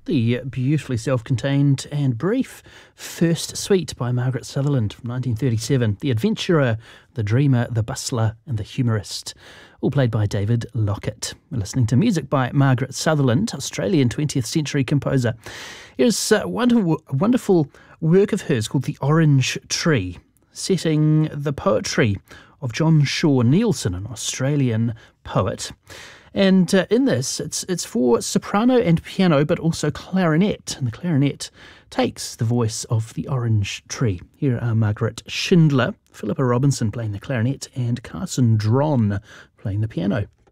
The beautifully self-contained and brief First Suite by Margaret Sutherland from 1937. The adventurer, the dreamer, the bustler and the humorist, all played by David Lockett. We're listening to music by Margaret Sutherland, Australian 20th century composer. Here's a wonderful work of hers called The Orange Tree, setting the poetry of John Shaw Neilson, an Australian poet. And in this, it's for soprano and piano, but also clarinet. And the clarinet takes the voice of the Orange Tree. Here are Margaret Schindler, Philippa Robinson playing the clarinet, and Carson Dron playing the piano.